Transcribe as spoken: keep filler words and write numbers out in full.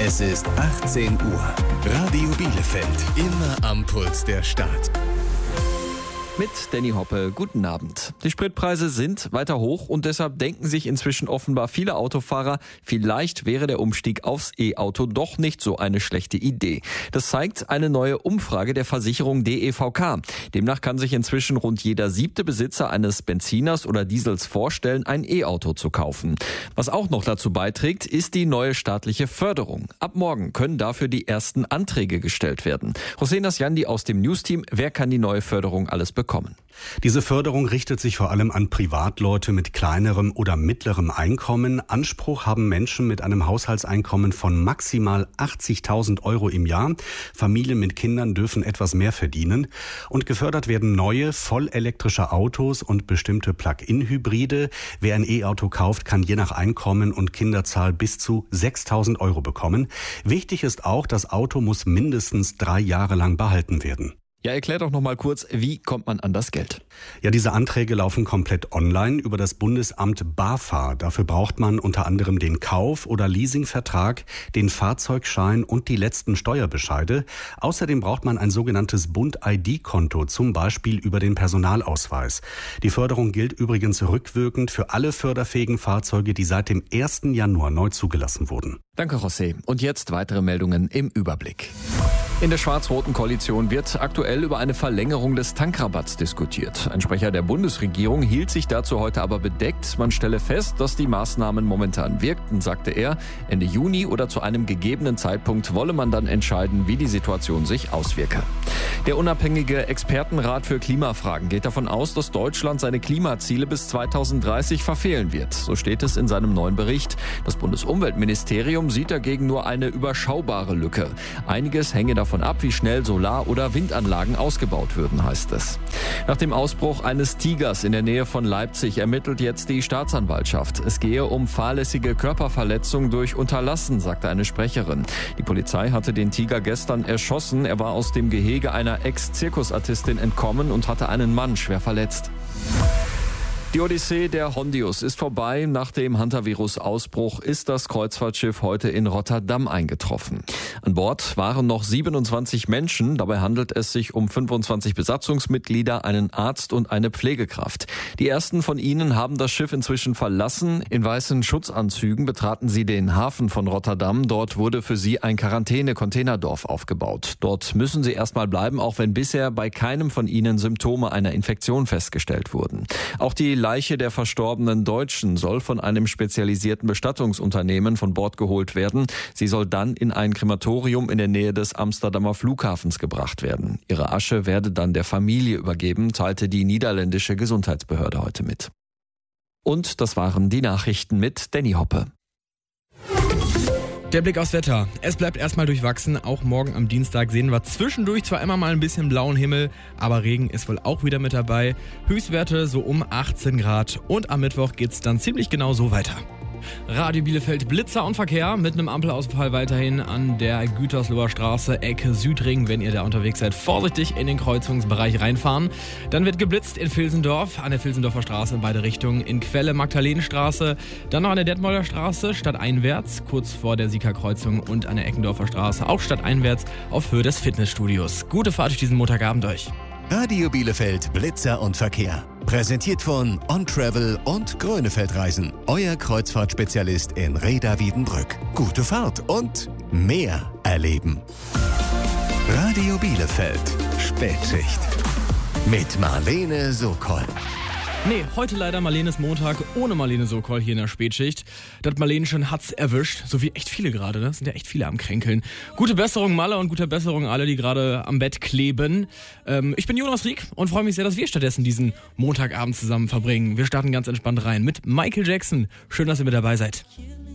Es ist achtzehn Uhr. Radio Bielefeld. Immer am Puls der Stadt. Mit Danny Hoppe, guten Abend. Die Spritpreise sind weiter hoch und deshalb denken sich inzwischen offenbar viele Autofahrer, vielleicht wäre der Umstieg aufs E-Auto doch nicht so eine schlechte Idee. Das zeigt eine neue Umfrage der Versicherung D E V K. Demnach kann sich inzwischen rund jeder siebte Besitzer eines Benziners oder Diesels vorstellen, ein E-Auto zu kaufen. Was auch noch dazu beiträgt, ist die neue staatliche Förderung. Ab morgen können dafür die ersten Anträge gestellt werden. Hossein Asjandi aus dem Newsteam, wer kann die neue Förderung alles bekommen? bekommen. Diese Förderung richtet sich vor allem an Privatleute mit kleinerem oder mittlerem Einkommen. Anspruch haben Menschen mit einem Haushaltseinkommen von maximal achtzigtausend Euro im Jahr. Familien mit Kindern dürfen etwas mehr verdienen. Und gefördert werden neue, vollelektrische Autos und bestimmte Plug-in-Hybride. Wer ein E-Auto kauft, kann je nach Einkommen und Kinderzahl bis zu sechstausend Euro bekommen. Wichtig ist auch, das Auto muss mindestens drei Jahre lang behalten werden. Ja, erklär doch noch mal kurz, wie kommt man an das Geld? Ja, diese Anträge laufen komplett online über das Bundesamt BAFA. Dafür braucht man unter anderem den Kauf- oder Leasingvertrag, den Fahrzeugschein und die letzten Steuerbescheide. Außerdem braucht man ein sogenanntes Bund-I D-Konto, zum Beispiel über den Personalausweis. Die Förderung gilt übrigens rückwirkend für alle förderfähigen Fahrzeuge, die seit dem ersten Januar neu zugelassen wurden. Danke, José. Und jetzt weitere Meldungen im Überblick. In der schwarz-roten Koalition wird aktuell über eine Verlängerung des Tankrabatts diskutiert. Ein Sprecher der Bundesregierung hielt sich dazu heute aber bedeckt. Man stelle fest, dass die Maßnahmen momentan wirkten, sagte er. Ende Juni oder zu einem gegebenen Zeitpunkt wolle man dann entscheiden, wie die Situation sich auswirke. Der unabhängige Expertenrat für Klimafragen geht davon aus, dass Deutschland seine Klimaziele bis zweitausenddreißig verfehlen wird. So steht es in seinem neuen Bericht. Das Bundesumweltministerium sieht dagegen nur eine überschaubare Lücke. Einiges hänge davon ab, wie schnell Solar- oder Windanlagen ausgebaut würden, heißt es. Nach dem Ausbruch eines Tigers in der Nähe von Leipzig ermittelt jetzt die Staatsanwaltschaft. Es gehe um fahrlässige Körperverletzung durch Unterlassen, sagte eine Sprecherin. Die Polizei hatte den Tiger gestern erschossen. Er war aus dem Gehege einer Ex-Zirkusartistin entkommen und hatte einen Mann schwer verletzt. Die Odyssee der Hondius ist vorbei. Nach dem Hantavirus-Ausbruch ist das Kreuzfahrtschiff heute in Rotterdam eingetroffen. An Bord waren noch siebenundzwanzig Menschen. Dabei handelt es sich um fünfundzwanzig Besatzungsmitglieder, einen Arzt und eine Pflegekraft. Die ersten von ihnen haben das Schiff inzwischen verlassen. In weißen Schutzanzügen betraten sie den Hafen von Rotterdam. Dort wurde für sie ein Quarantäne-Containerdorf aufgebaut. Dort müssen sie erstmal bleiben, auch wenn bisher bei keinem von ihnen Symptome einer Infektion festgestellt wurden. Auch die Leiche der verstorbenen Deutschen soll von einem spezialisierten Bestattungsunternehmen von Bord geholt werden. Sie soll dann in ein Krematorium in der Nähe des Amsterdamer Flughafens gebracht werden. Ihre Asche werde dann der Familie übergeben, teilte die niederländische Gesundheitsbehörde heute mit. Und das waren die Nachrichten mit Danny Hoppe. Der Blick aufs Wetter. Es bleibt erstmal durchwachsen. Auch morgen am Dienstag sehen wir zwischendurch zwar immer mal ein bisschen blauen Himmel, aber Regen ist wohl auch wieder mit dabei. Höchstwerte so um achtzehn Grad und am Mittwoch geht's dann ziemlich genau so weiter. Radio Bielefeld, Blitzer und Verkehr mit einem Ampelausfall weiterhin an der Gütersloher Straße, Ecke Südring. Wenn ihr da unterwegs seid, vorsichtig in den Kreuzungsbereich reinfahren. Dann wird geblitzt in Vilsendorf, an der Vilsendorfer Straße in beide Richtungen, in Quelle Magdalenenstraße, dann noch an der Detmolder Straße, stadteinwärts, kurz vor der Siegerkreuzung und an der Eckendorfer Straße, auch stadteinwärts auf Höhe des Fitnessstudios. Gute Fahrt durch diesen Montagabend euch. Radio Bielefeld, Blitzer und Verkehr. Präsentiert von On Travel und Grönefeldreisen. Euer Kreuzfahrtspezialist in Reda Wiedenbrück. Gute Fahrt und mehr erleben. Radio Bielefeld, Spätschicht. Mit Marlene Sokol. Nee, heute leider Marlenes Montag ohne Marlene Sokol hier in der Spätschicht. Das Marlene schon hat's erwischt, so wie echt viele gerade, ne? Sind ja echt viele am Kränkeln. Gute Besserung Malle und gute Besserung alle, die gerade am Bett kleben. Ähm, ich bin Jonas Rieck und freue mich sehr, dass wir stattdessen diesen Montagabend zusammen verbringen. Wir starten ganz entspannt rein mit Michael Jackson. Schön, dass ihr mit dabei seid.